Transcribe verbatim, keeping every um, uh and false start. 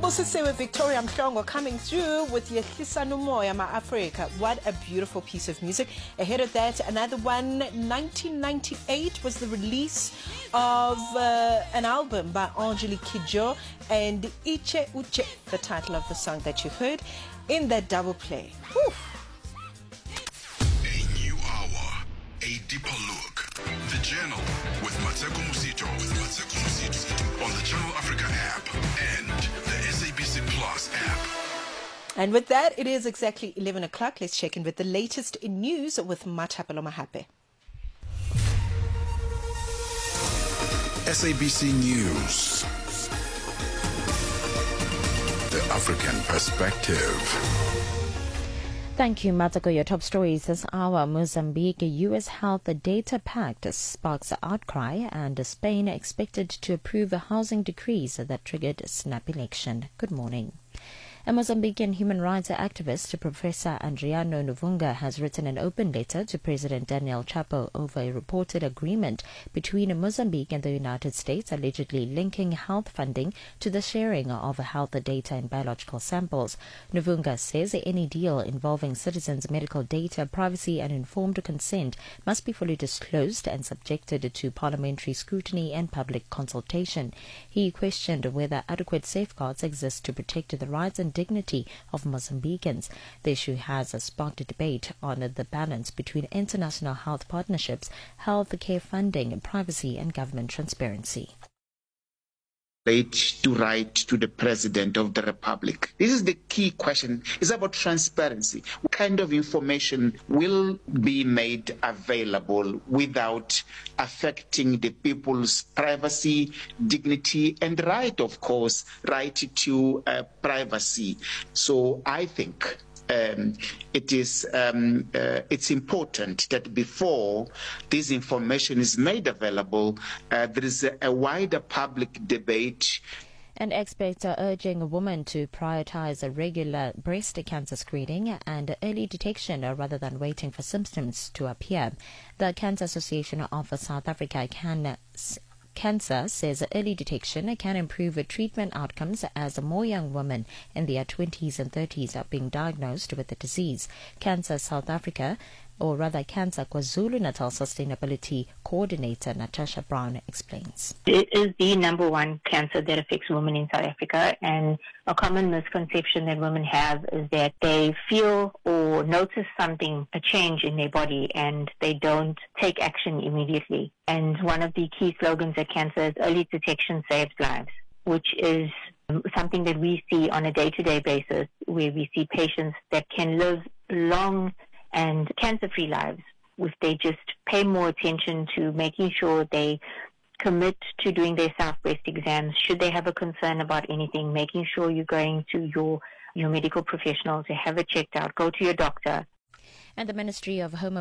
Usisiwe Victoria Mhlongo coming through with Yehlisano Moya Ma Africa. What a beautiful piece of music. Ahead of that, another one, nineteen ninety-eight was the release of uh, an album by Angelique Kidjo and Iche Uche, the title of the song that you heard in that double play. Whew. A new hour, a deeper look. The Journal with Mateko Musito, with Mateko Musito on the Channel Africa app and the S A B C Plus app. And with that, it is exactly eleven o'clock. Let's check in with the latest in news with Matapelo Mahape. S A B C News. The African Perspective. Thank you, Matako. Your top stories this hour. Mozambique, U S Health Data Pact sparks outcry, and Spain expected to approve a housing decrees that triggered a snap election. Good morning. A Mozambican human rights activist, Professor Adriano Nuvunga, has written an open letter to President Daniel Chapo over a reported agreement between Mozambique and the United States allegedly linking health funding to the sharing of health data and biological samples. Nuvunga says any deal involving citizens' medical data, privacy and informed consent must be fully disclosed and subjected to parliamentary scrutiny and public consultation. He questioned whether adequate safeguards exist to protect the rights and dignity of Mozambicans. The issue has sparked a debate on the balance between international health partnerships, health care funding, privacy and government transparency. To write to the President of the Republic. This is the key question. It's about transparency. What kind of information will be made available without affecting the people's privacy, dignity, and right, of course, right to uh, privacy. So I think Um, it is um, uh, it's important that before this information is made available, uh, there is a, a wider public debate. And experts are urging women to prioritize a regular breast cancer screening and early detection rather than waiting for symptoms to appear. The Cancer Association of South Africa can Cancer says early detection can improve treatment outcomes as more young women in their twenties and thirties are being diagnosed with the disease. Cancer South Africa, or rather Cancer KwaZulu-Natal Sustainability Coordinator Natasha Brown explains. It is the number one cancer that affects women in South Africa, and a common misconception that women have is that they feel or notice something, a change in their body, and they don't take action immediately. And one of the key slogans at Cancer is early detection saves lives, which is something that we see on a day-to-day basis, where we see patients that can live long and cancer-free lives if they just pay more attention to making sure they commit to doing their self-breast exams. Should they have a concern about anything, making sure you're going to your, your medical professional to have it checked out, go to your doctor. And the Ministry of Home